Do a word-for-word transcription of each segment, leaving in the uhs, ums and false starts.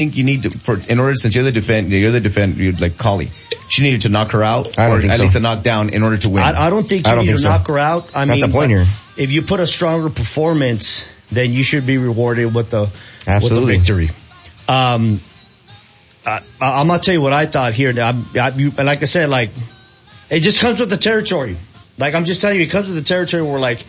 think you need to, for in order, since you're the defend, you're the defend, you're like Holly. She needed to knock her out, I don't or think at so. least a knockdown in order to win. I, I don't think you I don't need think to so. knock her out. I That's mean, the point here. if you put a stronger performance, then you should be rewarded with the Absolutely. with the victory. Um, I, I'm gonna tell you what I thought here. I'm, I, you, like I said, like it just comes with the territory. Like I'm just telling you, it comes with the territory where like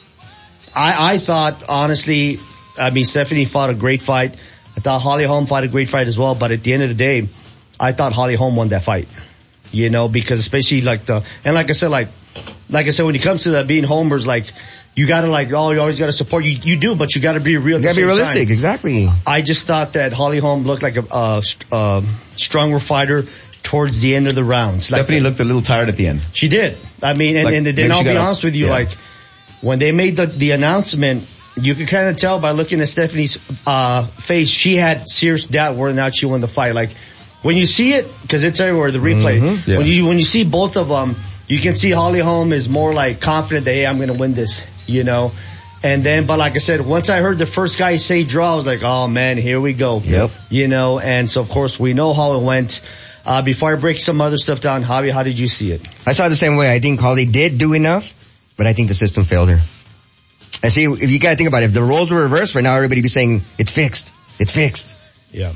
I, I thought honestly, I mean Stephanie fought a great fight. I thought Holly Holm fought a great fight as well. But at the end of the day, I thought Holly Holm won that fight. You know, because especially like the and like I said, like like I said, when it comes to that being homers, like. You gotta like, oh, you always gotta support. You, you do, but you gotta be real. You gotta be realistic, time. exactly. I just thought that Holly Holm looked like a, a, a stronger fighter towards the end of the rounds. Stephanie like, looked a little tired at the end. She did. I mean, and, Like, and, and then I'll she be got a- honest with you, yeah. like, when they made the, the announcement, you could kind of tell by looking at Stephanie's, uh, face, she had serious doubt whether or not she won the fight. Like, when you see it, cause it's everywhere, the replay, Mm-hmm. Yeah. when you, when you see both of them, you can see Holly Holm is more like confident that, hey, I'm gonna win this, you know? And then, but like I said, once I heard the first guy say draw, I was like, oh man, here we go. Yep. You know, and so of course we know how it went. Uh, before I break some other stuff down, Javi, how did you see it? I saw it the same way. I think Holly did do enough, but I think the system failed her. I see, if you gotta think about it, if the roles were reversed, right now everybody be saying, it's fixed. It's fixed. Yeah.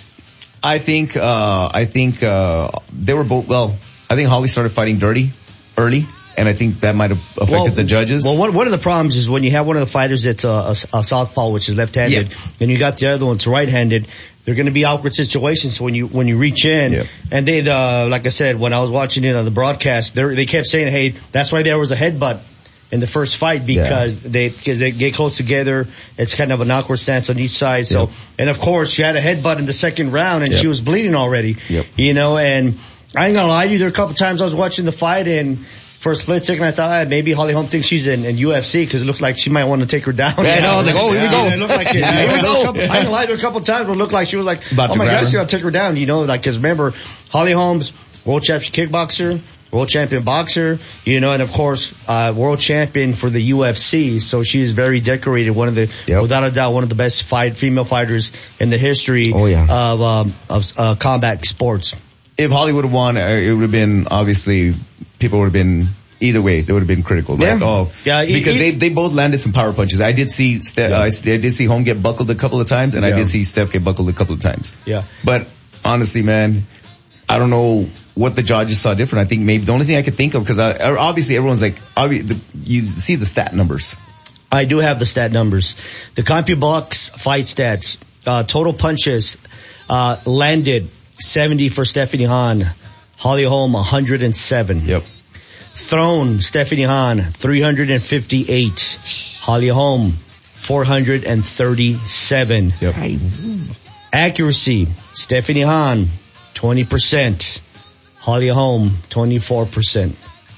I think, uh, I think, uh, they were both, well, I think Holly started fighting dirty early, and I think that might have affected well, the judges. Well, one, one of the problems is when you have one of the fighters that's a, a, a southpaw, which is left-handed, Yeah. and you got the other one that's right-handed, they're going to be awkward situations. So when you when you reach in, Yeah. and they, uh, like I said, when I was watching it on the broadcast, they they kept saying, "Hey, that's why there was a headbutt in the first fight because Yeah. they because they get close together. It's kind of an awkward stance on each side. So, Yep. and of course, she had a headbutt in the second round, and Yep. she was bleeding already. Yep. You know, and I ain't gonna lie to you, there were a couple times I was watching the fight and. For a split second, I thought ah, maybe Holly Holm thinks she's in, in U F C because it looked like she might want to take her down. Yeah, I know. I was like, oh, here we go. Yeah, it looked like it. Here we go. I ain't lied to her a couple times, but it looked like she was like, About oh to my grab God, her. she's gonna take her down. You know, like because remember, Holly Holm's world champion kickboxer, world champion boxer, you know, and of course, uh, world champion for the U F C. So she is very decorated. One of the, Yep. without a doubt, one of the best fight female fighters in the history Oh, yeah. of um, of uh, combat sports. If Holly would have won, uh, it would have been, obviously, people would have been, either way, they would have been critical, right? Yeah. Oh, Yeah, it- because it- they they both landed some power punches. I did see Steph, uh, I did see Holm get buckled a couple of times, and I Yeah. did see Steph get buckled a couple of times. Yeah. But honestly, man, I don't know what the judges saw different. I think maybe the only thing I could think of, because obviously everyone's like, obvi- the, you see the stat numbers. I do have the stat numbers. The CompuBox fight stats, uh, total punches, uh, landed seventy for Stephanie Hahn, Holly Holm one hundred seven. Yep. Thrown, Stephanie Hahn, three hundred fifty-eight. Holly Holm, four hundred thirty-seven. Yep. Accuracy, Stephanie Hahn, twenty percent. Holly Holm, twenty-four percent.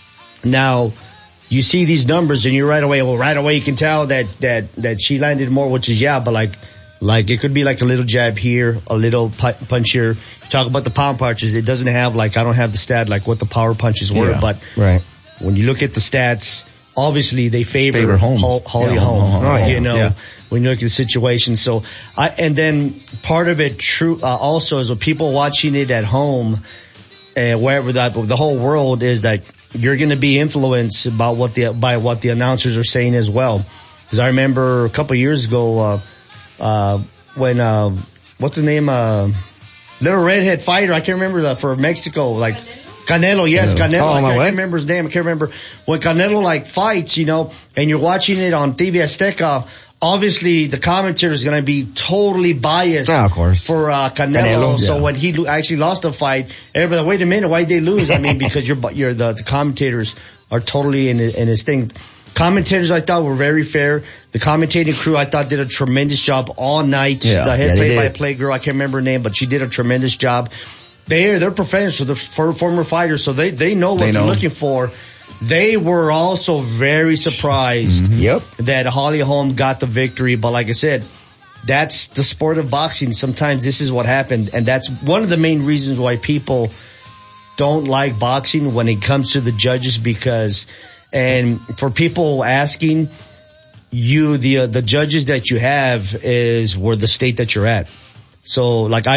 Now, you see these numbers and you're right away, well, right away you can tell that, that, that she landed more, which is, yeah, but like, like it could be like a little jab here, a little pu- punch here. Talk about the power punches. It doesn't have like, I don't have the stat like what the power punches were, Yeah. but Right. when you look at the stats, obviously they favor, Favor Holmes. Hol- Holly Yeah, Holm. Holm, Holm, you Holm, know, yeah. when you look at the situation. So I, and then part of it true, uh, also is with people watching it at home, uh, wherever that, the whole world is that you're going to be influenced about what the, by what the announcers are saying as well. Cause I remember a couple of years ago, uh, uh, when, uh, what's his name, uh, little redhead fighter, I can't remember that for Mexico, like, Canelo, yes, Canelo. Oh, I, my can't, I what? can't remember his name. I can't remember when Canelo like fights, you know, and you're watching it on T V Azteca. Obviously, the commentator is going to be totally biased Yeah, of course. for uh, Canelo. Canelo, So yeah. when he lo- actually lost the fight, everybody, wait a minute, why did they lose? I mean, because you're, you're the, the commentators are totally in, in his thing. Commentators, I thought, were very fair. The commentating crew, I thought, did a tremendous job all night. Yeah. the head Yeah, they did. play-by-play girl, I can't remember her name, but she did a tremendous job. They're, they're professionals, they're for, former fighters, so they, they know what They they are know. looking for. They were also very surprised Yep. that Holly Holm got the victory, but like I said, that's the sport of boxing. Sometimes this is what happened, and that's one of the main reasons why people don't like boxing when it comes to the judges, because, and for people asking, you, the, uh, the judges that you have is where the state that you're at. So like I